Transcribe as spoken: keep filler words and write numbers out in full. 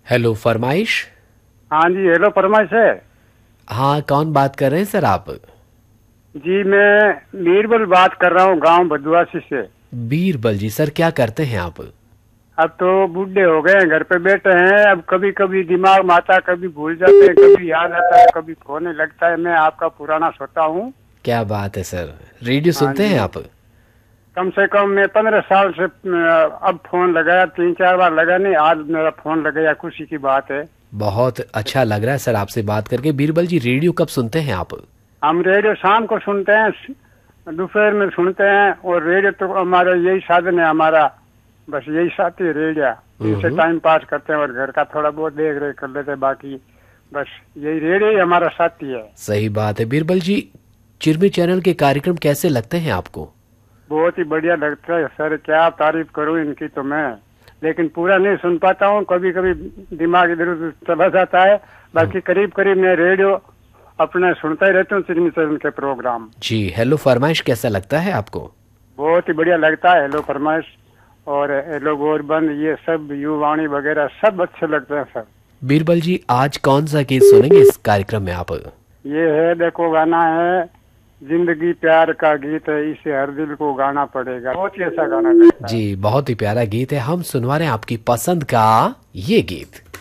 Hello फरमाइश। हाँ जी, hello फरमाइश है। हाँ, कौन बात कर रहे हैं सर आप? जी मैं बीरबल बात कर रहा हूँ, गांव बदुआसी से। बीरबल जी, सर क्या करते हैं आप? अब तो बूढ़े हो गए हैं, घर पे बैठे हैं। अब कभी कभी दिमाग में आता, कभी भूल जाते हैं, कभी याद आता है, कभी खोने लगता है। मैं आपका पुराना श्रोता हूँ। क्या बात है सर, रेडियो हाँ सुनते हैं जी, आप? कम से कम मैं पंद्रह साल से अ, अब फोन लगाया, तीन चार बार लगा नहीं, आज मेरा फोन लग गया, खुशी की बात है। बहुत अच्छा लग रहा है सर आपसे बात करके। बीरबल जी, रेडियो कब सुनते हैं आप? हम रेडियो शाम को सुनते हैं, दोपहर में सुनते हैं। और रेडियो तो हमारा यही साधन है, हमारा बस यही साथी है रेडियो। इनसे हम्म। टाइम पास करते हैं और घर का थोड़ा बहुत देख रेख कर लेते हैं। बाकी बस यही रेडियो ही हमारा साथी है। सही बात है। बीरबल जी, चिरमी चैनल के कार्यक्रम कैसे लगते हैं आपको? बहुत ही बढ़िया लगता है सर, क्या तारीफ करूं इनकी तो मैं। लेकिन पूरा नहीं सुन पाता हूं, कभी कभी दिमाग इधर उधर चला जाता है। बाकी करीब करीब मैं रेडियो अपने सुनता ही रहता हूँ, चिरमी चैनल के प्रोग्राम। जी, हेलो फरमाइश कैसा लगता है आपको? बहुत ही बढ़िया लगता है, हेलो फरमाइश और हेलो गोरबंद, ये सब युवाणी वगैरह सब अच्छे लगते हैं सर। बीरबल जी, आज कौन सा गीत सुनेंगे इस कार्यक्रम में आप? ये है, देखो गाना है, जिंदगी प्यार का गीत है, इसे हर दिल को गाना पड़ेगा। बहुत ही अच्छा गाना लगता है। जी, बहुत ही प्यारा गीत है। हम सुनवा रहे हैं आपकी पसंद का ये गीत।